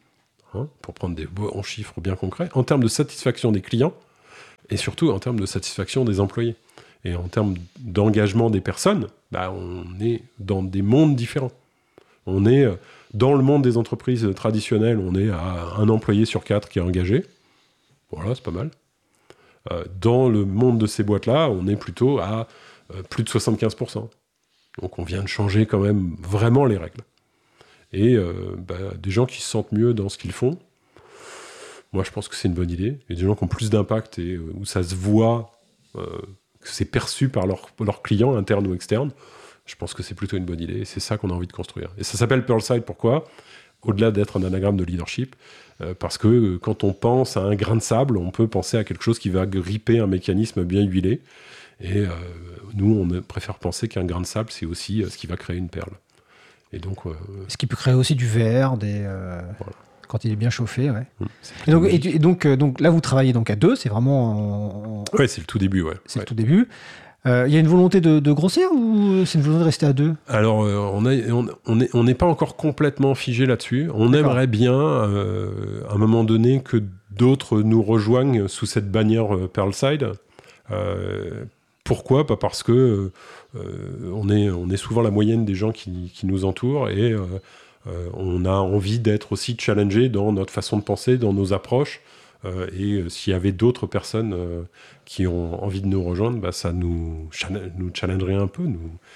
C: pour prendre des bons chiffres bien concrets, en termes de satisfaction des clients et surtout en termes de satisfaction des employés. Et en termes d'engagement des personnes, on est dans des mondes différents. On est dans le monde des entreprises traditionnelles, on est à 1 employé sur 4 qui est engagé. Voilà, c'est pas mal. Dans le monde de ces boîtes-là, on est plutôt à plus de 75%. Donc on vient de changer quand même vraiment les règles. Et des gens qui se sentent mieux dans ce qu'ils font, moi je pense que c'est une bonne idée. Il y a des gens qui ont plus d'impact et où ça se voit, que c'est perçu par leurs clients, internes ou externes. Je pense que c'est plutôt une bonne idée, et c'est ça qu'on a envie de construire. Et ça s'appelle Pearlside, pourquoi ? Au-delà d'être un anagramme de leadership, parce que quand on pense à un grain de sable, on peut penser à quelque chose qui va gripper un mécanisme bien huilé. Et nous, on préfère penser qu'un grain de sable, c'est aussi ce qui va créer une perle. Et donc,
B: ce qui peut créer aussi du verre, voilà. Quand il est bien chauffé, ouais. Et donc là, vous travaillez donc à 2, c'est vraiment...
C: Ouais, c'est le tout début, ouais.
B: C'est le tout début. Il y a une volonté de grossir ou c'est une volonté de rester à 2 ?
C: Alors, on n'est pas encore complètement figé là-dessus. On aimerait bien, à un moment donné, que d'autres nous rejoignent sous cette bannière Pearlside. Pourquoi ? Parce que on est souvent la moyenne des gens qui nous entourent et on a envie d'être aussi challengé dans notre façon de penser, dans nos approches. Et s'il y avait d'autres personnes qui ont envie de nous rejoindre, ça nous challengerait un peu,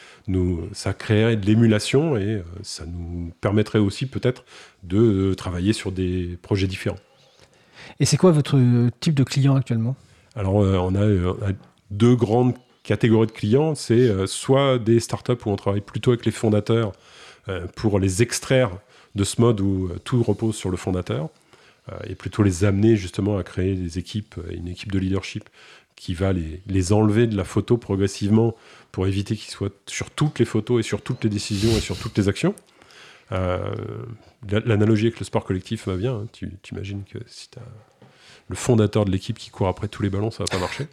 C: ça créerait de l'émulation et ça nous permettrait aussi peut-être de travailler sur des projets différents.
B: Et c'est quoi votre type de client actuellement ?
C: Alors, on a deux grandes catégories de clients. C'est soit des startups où on travaille plutôt avec les fondateurs pour les extraire de ce mode où tout repose sur le fondateur et plutôt les amener justement à créer des équipes, une équipe de leadership qui va les enlever de la photo progressivement pour éviter qu'ils soient sur toutes les photos et sur toutes les décisions et sur toutes les actions. L'analogie avec le sport collectif va bien. Hein. Tu imagines que si tu as le fondateur de l'équipe qui court après tous les ballons, ça va pas marcher.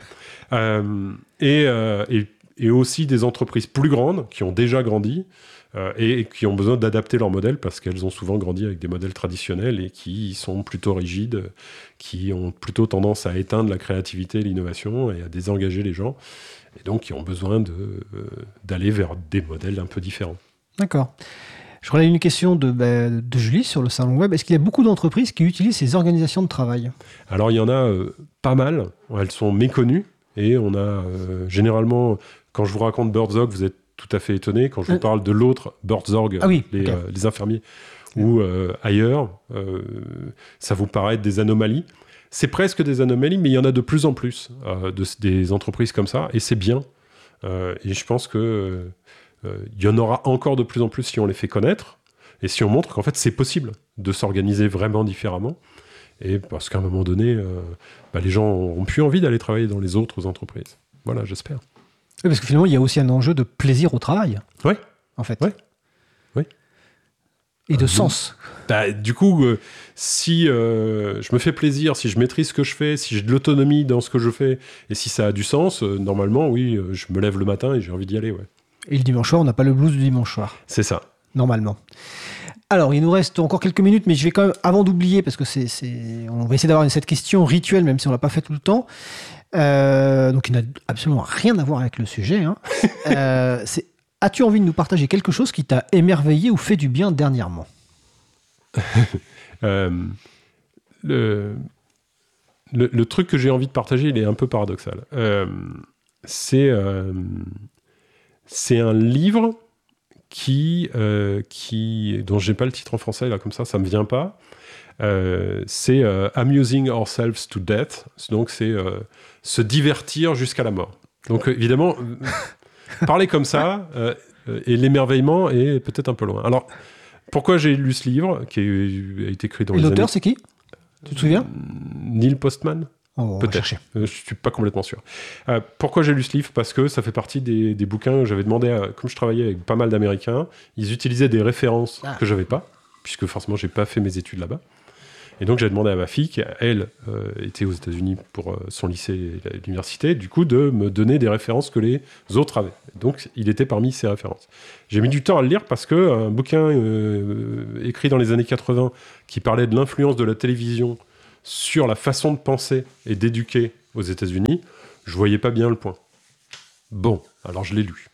C: Et aussi des entreprises plus grandes qui ont déjà grandi et qui ont besoin d'adapter leur modèle parce qu'elles ont souvent grandi avec des modèles traditionnels et qui sont plutôt rigides, qui ont plutôt tendance à éteindre la créativité et l'innovation et à désengager les gens, et donc qui ont besoin d'aller vers des modèles un peu différents.
B: D'accord. Je relève une question de Julie sur le salon web. Est-ce qu'il y a beaucoup d'entreprises qui utilisent ces organisations de travail ?
C: Alors il y en a pas mal, elles sont méconnues, et on a généralement, quand je vous raconte Birdzorg, vous êtes tout à fait étonné. Quand je vous parle de l'autre, Birdzorg, les infirmiers, ou ailleurs, ça vous paraît être des anomalies. C'est presque des anomalies, mais il y en a de plus en plus des entreprises comme ça, et c'est bien. Et je pense que il y en aura encore de plus en plus si on les fait connaître, et si on montre qu'en fait c'est possible de s'organiser vraiment différemment. Et parce qu'à un moment donné, les gens n'auront plus envie d'aller travailler dans les autres entreprises. Voilà, j'espère.
B: Oui, parce que finalement, il y a aussi un enjeu de plaisir au travail.
C: Oui.
B: En fait.
C: Oui.
B: Et de sens.
C: Du coup, si je me fais plaisir, si je maîtrise ce que je fais, si j'ai de l'autonomie dans ce que je fais, et si ça a du sens, normalement, oui, je me lève le matin et j'ai envie d'y aller. Ouais.
B: Et le dimanche soir, on n'a pas le blues du dimanche soir.
C: C'est ça.
B: Normalement. Alors, il nous reste encore quelques minutes, mais je vais quand même, avant d'oublier, parce que on va essayer d'avoir cette question rituelle, même si on ne l'a pas fait tout le temps. Donc, il n'a absolument rien à voir avec le sujet. Hein. As-tu envie de nous partager quelque chose qui t'a émerveillé ou fait du bien dernièrement ?
C: Le truc que j'ai envie de partager, il est un peu paradoxal. C'est un livre dont j'ai pas le titre en français là, comme ça me vient pas. C'est Amusing Ourselves to Death. Donc c'est se divertir jusqu'à la mort. Donc évidemment, parler comme ça et l'émerveillement est peut-être un peu loin. Alors pourquoi j'ai lu ce livre qui a été écrit dans les années...
B: l'auteur c'est qui ? Tu te souviens ?
C: Neil Postman.
B: Peut-être.
C: Je suis pas complètement sûr. Pourquoi j'ai lu ce livre ? Parce que ça fait partie des bouquins. J'avais demandé, comme je travaillais avec pas mal d'Américains, ils utilisaient des références que j'avais pas, puisque forcément j'ai pas fait mes études là-bas. Et donc j'ai demandé à ma fille, qui elle était aux États-Unis pour son lycée et l'université, du coup de me donner des références que les autres avaient. Donc il était parmi ces références. J'ai mis du temps à le lire parce que un bouquin écrit dans les années 80 qui parlait de l'influence de la télévision sur la façon de penser et d'éduquer aux États-Unis, je voyais pas bien le point. Bon, alors je l'ai lu.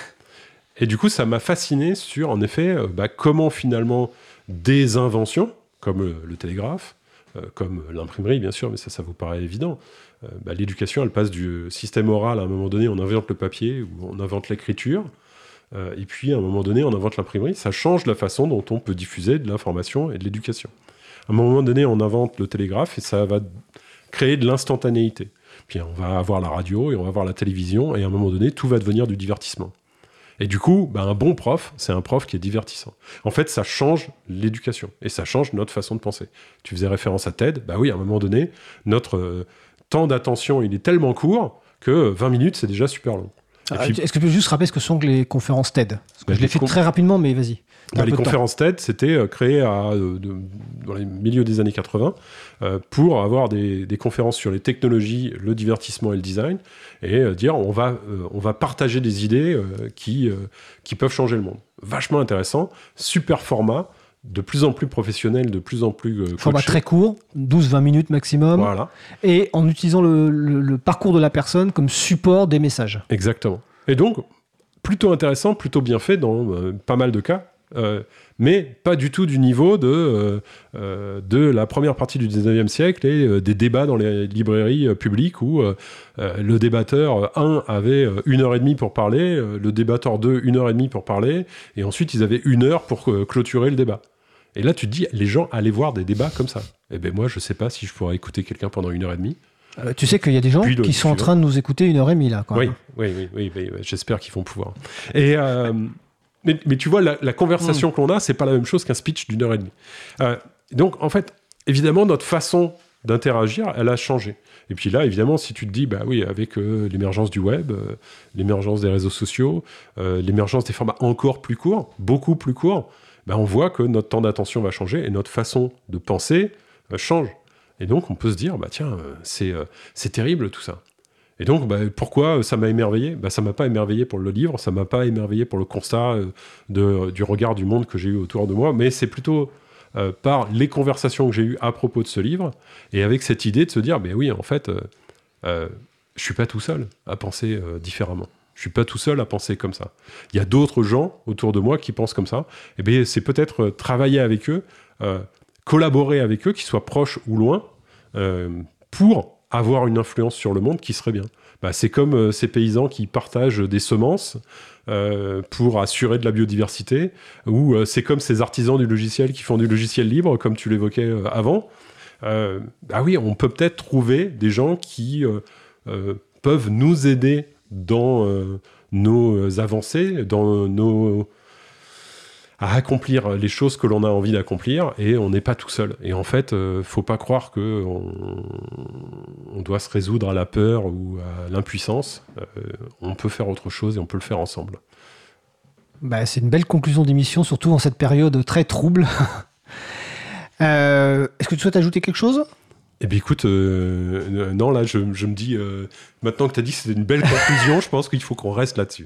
C: Et du coup, ça m'a fasciné sur, en effet, comment finalement des inventions, comme le télégraphe, comme l'imprimerie, bien sûr, mais ça vous paraît évident. L'éducation, elle passe du système oral, à un moment donné, on invente le papier, ou on invente l'écriture, et puis à un moment donné, on invente l'imprimerie. Ça change la façon dont on peut diffuser de l'information et de l'éducation. À un moment donné, on invente le télégraphe et ça va créer de l'instantanéité. Puis on va avoir la radio et on va avoir la télévision et à un moment donné, tout va devenir du divertissement. Et du coup, un bon prof, c'est un prof qui est divertissant. En fait, ça change l'éducation et ça change notre façon de penser. Tu faisais référence à TED, oui, à un moment donné, notre temps d'attention, il est tellement court que 20 minutes, c'est déjà super long.
B: Puis, est-ce que tu peux juste rappeler ce que sont les conférences TED ? Parce que je l'ai fait très rapidement, mais vas-y.
C: Les conférences TED, c'était créé dans les milieux des années 80 pour avoir des conférences sur les technologies, le divertissement et le design, et dire on va partager des idées qui peuvent changer le monde. Vachement intéressant, super format, de plus en plus professionnel, de plus en plus
B: format très court, 12-20 minutes maximum,
C: voilà. Et
B: en utilisant le parcours de la personne comme support des messages.
C: Exactement. Et donc, plutôt intéressant, plutôt bien fait dans pas mal de cas. Mais pas du tout du niveau de la première partie du 19e siècle et des débats dans les librairies publiques où le débatteur 1 avait 1h30 pour parler, le débatteur 2 1h30 pour parler, et ensuite ils avaient 1 heure pour clôturer le débat. Et là, tu te dis, les gens allaient voir des débats comme ça. Eh ben moi, je sais pas si je pourrais écouter quelqu'un pendant 1h30.
B: Tu sais qu'il y a des gens qui sont en train de nous écouter 1h30 là. Quand même.
C: Oui, j'espère qu'ils vont pouvoir. Et mais tu vois, la conversation qu'on a, c'est pas la même chose qu'un speech d'1h30. Donc, en fait, évidemment, notre façon d'interagir, elle a changé. Et puis là, évidemment, si tu te dis, bah oui, avec l'émergence du web, l'émergence des réseaux sociaux, l'émergence des formats encore plus courts, beaucoup plus courts, bah on voit que notre temps d'attention va changer et notre façon de penser change. Et donc, on peut se dire, bah tiens, c'est terrible tout ça. Et donc, bah, pourquoi ça m'a émerveillé ? Bah, ça m'a pas émerveillé pour le livre, ça m'a pas émerveillé pour le constat du regard du monde que j'ai eu autour de moi, mais c'est plutôt par les conversations que j'ai eues à propos de ce livre, et avec cette idée de se dire, bah oui, en fait, je suis pas tout seul à penser différemment. Je suis pas tout seul à penser comme ça. Il y a d'autres gens autour de moi qui pensent comme ça. Et bien, c'est peut-être travailler avec eux, collaborer avec eux, qu'ils soient proches ou loin, pour avoir une influence sur le monde qui serait bien. Bah, c'est comme ces paysans qui partagent des semences pour assurer de la biodiversité, ou c'est comme ces artisans du logiciel qui font du logiciel libre, comme tu l'évoquais avant. Bah oui, on peut peut-être trouver des gens qui peuvent nous aider dans nos avancées, à accomplir les choses que l'on a envie d'accomplir, et on n'est pas tout seul. Et en fait, faut pas croire qu'on doit se résoudre à la peur ou à l'impuissance. On peut faire autre chose et on peut le faire ensemble.
B: Bah, c'est une belle conclusion d'émission, surtout en cette période très trouble. Est-ce que tu souhaites ajouter quelque chose ?
C: Eh bien écoute, non, là je me dis, maintenant que tu as dit que c'était une belle conclusion, je pense qu'il faut qu'on reste là-dessus.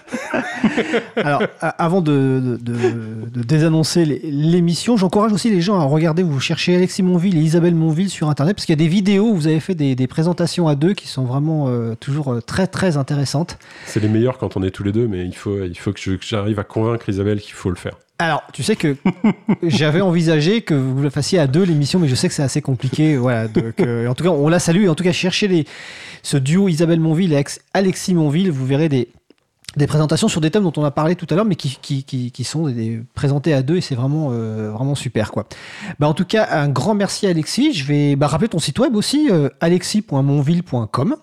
B: Alors, avant de désannoncer l'émission, j'encourage aussi les gens à regarder, vous cherchez Alexis Monville et Isabelle Monville sur Internet, parce qu'il y a des vidéos où vous avez fait des présentations à deux qui sont vraiment toujours très très intéressantes.
C: C'est les meilleurs quand on est tous les deux, mais il faut que j'arrive à convaincre Isabelle qu'il faut le faire.
B: Alors, tu sais que j'avais envisagé que vous le fassiez à deux l'émission, mais je sais que c'est assez compliqué. Voilà, donc, en tout cas, on la salue. En tout cas, cherchez ce duo Isabelle Monville et Alexis Monville. Vous verrez des présentations sur des thèmes dont on a parlé tout à l'heure, mais qui sont présentés à deux, et c'est vraiment, vraiment super, quoi. Bah, en tout cas, un grand merci Alexis. Je vais rappeler ton site web aussi, alexis.monville.com.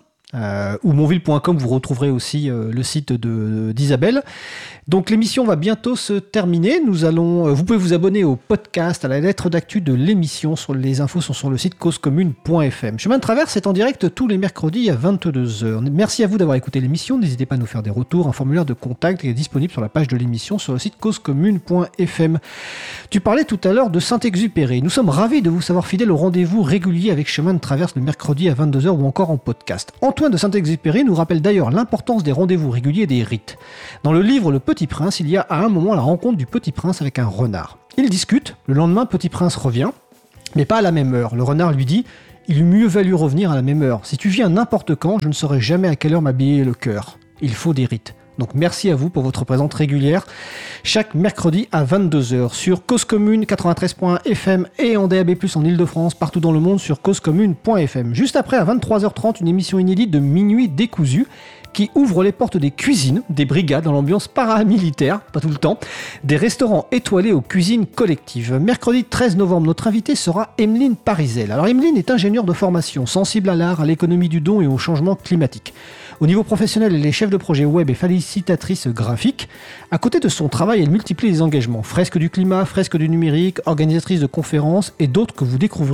B: Ou monville.com, vous retrouverez aussi le site d'Isabelle. Donc l'émission va bientôt se terminer. Vous pouvez vous abonner au podcast, à la lettre d'actu de l'émission. Les infos sont sur le site causecommune.fm. Chemin de Traverse est en direct tous les mercredis à 22h. Merci à vous d'avoir écouté l'émission. N'hésitez pas à nous faire des retours. Un formulaire de contact est disponible sur la page de l'émission sur le site causecommune.fm. Tu parlais tout à l'heure de Saint-Exupéry. Nous sommes ravis de vous savoir fidèle au rendez-vous régulier avec Chemin de Traverse le mercredi à 22h ou encore en podcast. Antoine de Saint-Exupéry nous rappelle d'ailleurs l'importance des rendez-vous réguliers et des rites. Dans le livre Le Petit Prince, il y a à un moment la rencontre du Petit Prince avec un renard. Ils discutent, le lendemain Petit Prince revient, mais pas à la même heure. Le renard lui dit « Il eût mieux valu revenir à la même heure. Si tu viens n'importe quand, je ne saurais jamais à quelle heure m'habiller le cœur. Il faut des rites. » Donc merci à vous pour votre présence régulière chaque mercredi à 22h sur Cause Commune 93.fm et en DAB+, en Ile-de-France, partout dans le monde sur causecommune.fm. Juste après, à 23h30, une émission inédite de Minuit décousu qui ouvre les portes des cuisines, des brigades dans l'ambiance paramilitaire, pas tout le temps, des restaurants étoilés aux cuisines collectives. Mercredi 13 novembre, notre invitée sera Emeline Parizel. Alors Emeline est ingénieure de formation, sensible à l'art, à l'économie du don et au changement climatique. Au niveau professionnel, elle est chef de projet web et félicitatrice graphique. À côté de son travail, elle multiplie les engagements. Fresques du climat, fresques du numérique, organisatrice de conférences et d'autres que vous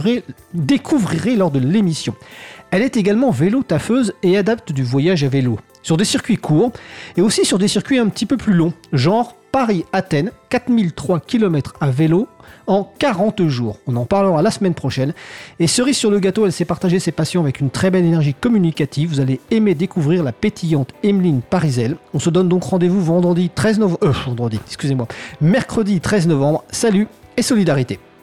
B: découvrirez lors de l'émission. Elle est également vélo-taffeuse et adepte du voyage à vélo. Sur des circuits courts et aussi sur des circuits un petit peu plus longs, genre Paris-Athènes, 4003 km à vélo en 40 jours. On en parlera la semaine prochaine. Et cerise sur le gâteau, elle s'est partagée ses passions avec une très belle énergie communicative. Vous allez aimer découvrir la pétillante Emeline Parizel. On se donne donc rendez-vous mercredi 13 novembre. Salut et solidarité.